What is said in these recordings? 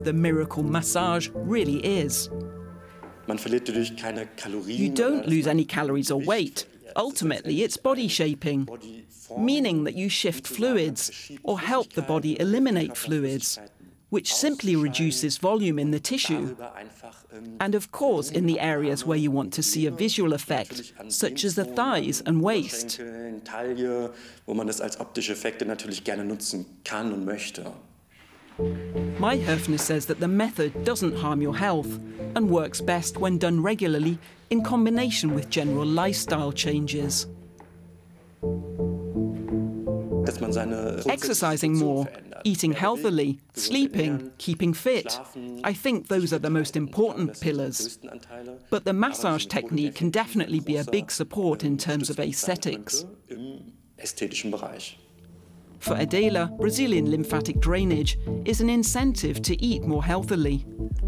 the miracle massage really is. You don't lose any calories or weight. Ultimately, it's body shaping, meaning that you shift fluids or help the body eliminate fluids, which simply reduces volume in the tissue. And of course, in the areas where you want to see a visual effect, such as the thighs and waist. Mayhoefner says that the method doesn't harm your health and works best when done regularly in combination with general lifestyle changes. Exercising more, eating healthily, sleeping, keeping fit. I think those are the most important pillars. But the massage technique can definitely be a big support in terms of aesthetics. For Adela, Brazilian lymphatic drainage is an incentive to eat more healthily.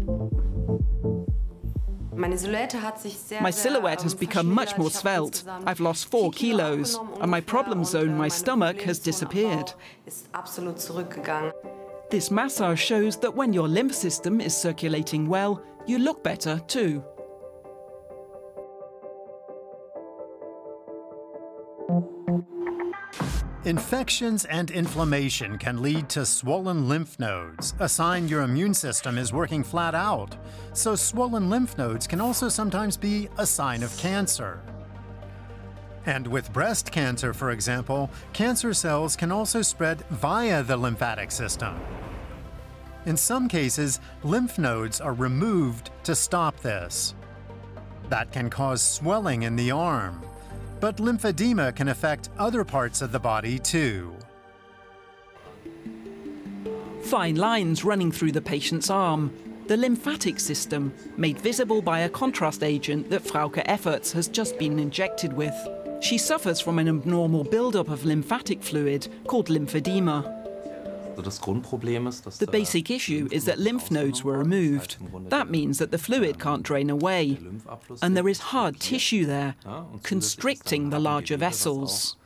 My silhouette has become much more svelte. I've lost 4 kilos, and my problem zone, my stomach, has disappeared. This massage shows that when your lymph system is circulating well, you look better too. Infections and inflammation can lead to swollen lymph nodes, a sign your immune system is working flat out. So swollen lymph nodes can also sometimes be a sign of cancer. And with breast cancer, for example, cancer cells can also spread via the lymphatic system. In some cases, lymph nodes are removed to stop this. That can cause swelling in the arm. But lymphedema can affect other parts of the body too. Fine lines running through the patient's arm, the lymphatic system, made visible by a contrast agent that Frauke Efferts has just been injected with. She suffers from an abnormal buildup of lymphatic fluid called lymphedema. The basic issue is that lymph nodes were removed. That means that the fluid can't drain away, and there is hard tissue there, constricting the larger vessels.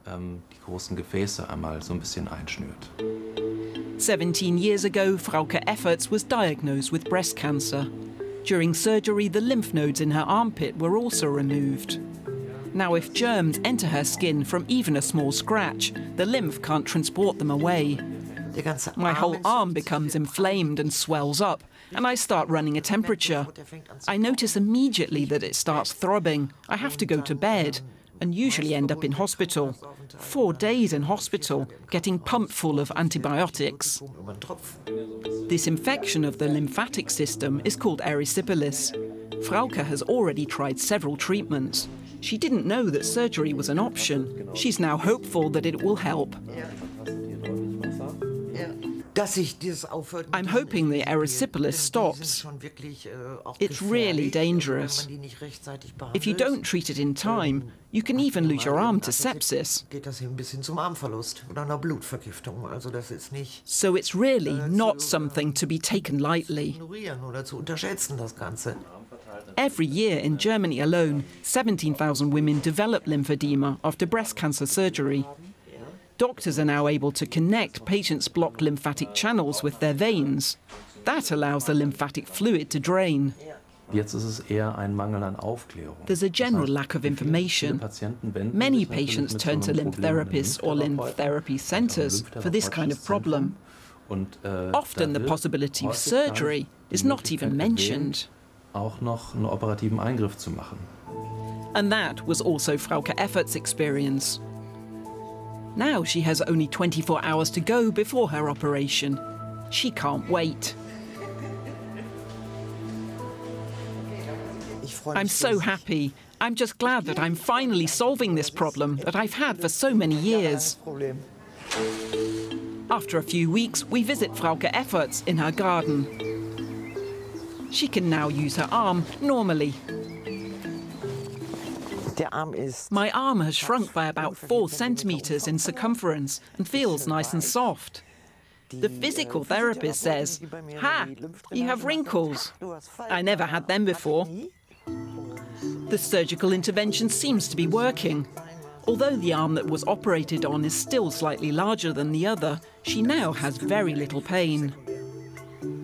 17 years ago, Frauke Efferts was diagnosed with breast cancer. During surgery, the lymph nodes in her armpit were also removed. Now, if germs enter her skin from even a small scratch, the lymph can't transport them away. My whole arm becomes inflamed and swells up, and I start running a temperature. I notice immediately that it starts throbbing. I have to go to bed, and usually end up in hospital. 4 days in hospital, getting pumped full of antibiotics. This infection of the lymphatic system is called erysipelas. Frauke has already tried several treatments. She didn't know that surgery was an option. She's now hopeful that it will help. I'm hoping the erysipelas stops. It's really dangerous. If you don't treat it in time, you can even lose your arm to sepsis. So it's really not something to be taken lightly. Every year in Germany alone, 17,000 women develop lymphedema after breast cancer surgery. Doctors are now able to connect patients' blocked lymphatic channels with their veins. That allows the lymphatic fluid to drain. There's a general lack of information. Many patients turn to lymph therapists or lymph therapy centers for this kind of problem. Often the possibility of surgery is not even mentioned. And that was also Frauke Efferts' experience. Now she has only 24 hours to go before her operation. She can't wait. I'm so happy. I'm just glad that I'm finally solving this problem that I've had for so many years. After a few weeks, we visit Frauke Efferts in her garden. She can now use her arm normally. My arm has shrunk by about 4 centimeters in circumference and feels nice and soft. The physical therapist says, "Ha, you have wrinkles. I never had them before." The surgical intervention seems to be working. Although the arm that was operated on is still slightly larger than the other, she now has very little pain.